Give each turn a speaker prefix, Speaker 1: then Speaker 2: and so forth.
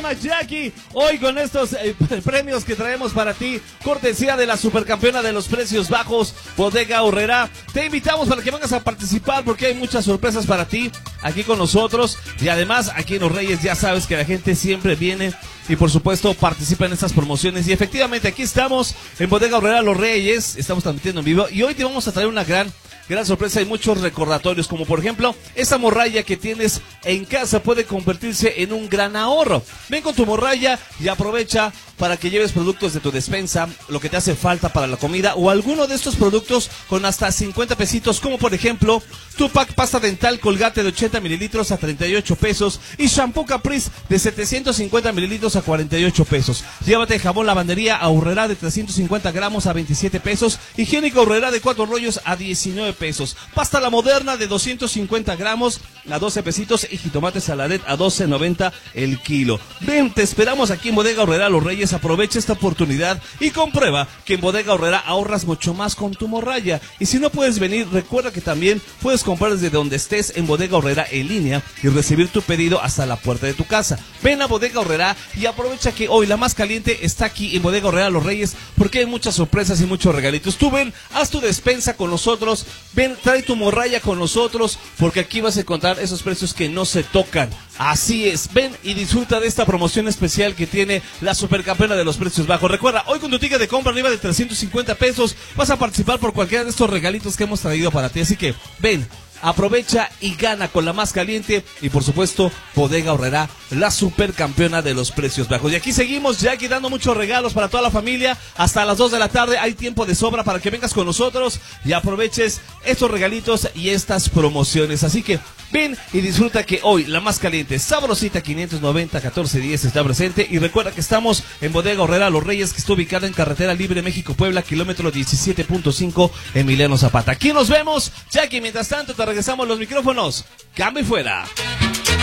Speaker 1: llama Jackie. Hoy con estos premios que traemos para ti, cortesía de la supercampeona de los precios bajos, Bodega Aurrerá. Te invitamos para que vengas a participar porque hay muchas sorpresas para ti aquí con nosotros. Y además, aquí en Los Reyes ya sabes que la gente siempre viene y por supuesto participa en estas promociones. Y efectivamente aquí estamos en Bodega Aurrerá Los Reyes, estamos transmitiendo en vivo y hoy te vamos a traer una gran sorpresa. Hay muchos recordatorios, como por ejemplo, esa morralla que tienes en casa puede convertirse en un gran ahorro. Ven con tu morralla y aprovecha para que lleves productos de tu despensa, lo que te hace falta para la comida o alguno de estos productos con hasta 50 pesitos, como por ejemplo, Tupac pasta dental Colgate de 80 mililitros a 38 pesos y shampoo Caprice de 750 mililitros a 48 pesos. Llévate jabón lavandería Aurrerá de 350 gramos a 27 pesos, higiénico Aurrerá de 4 rollos a 19 pesos, pasta La Moderna de 250 gramos a 12 pesitos y jitomate Saladet a 12.90 el kilo. Ven, te esperamos aquí en Bodega Aurrerá Los Reyes. Aprovecha esta oportunidad y comprueba que en Bodega Aurrerá ahorras mucho más con tu morralla. Y si no puedes venir, recuerda que también puedes comprar desde donde estés en Bodega Aurrerá en línea y recibir tu pedido hasta la puerta de tu casa. Ven a Bodega Aurrerá y aprovecha que hoy la más caliente está aquí en Bodega Aurrerá Los Reyes porque hay muchas sorpresas y muchos regalitos. Tú ven, haz tu despensa con nosotros, ven, trae tu morralla con nosotros porque aquí vas a encontrar esos precios que no se tocan. Así es, ven y disfruta de esta promoción especial que tiene la supercampeona de los precios bajos. Recuerda, hoy con tu ticket de compra arriba de 350 pesos vas a participar por cualquiera de estos regalitos que hemos traído para ti. Así que ven, aprovecha y gana con la más caliente y por supuesto Bodega Aurrerá, la supercampeona de los precios bajos. Y aquí seguimos ya aquí dando muchos regalos para toda la familia hasta las 2 de la tarde. Hay tiempo de sobra para que vengas con nosotros y aproveches estos regalitos y estas promociones. Así que ven y disfruta que hoy la más caliente, Sabrosita 590-1410 está presente. Y recuerda que estamos en Bodega Aurrerá Los Reyes, que está ubicada en Carretera Libre México-Puebla, kilómetro 17.5, Emiliano Zapata. Aquí nos vemos, Jackie. Mientras tanto te regresamos los micrófonos. Cambio y fuera.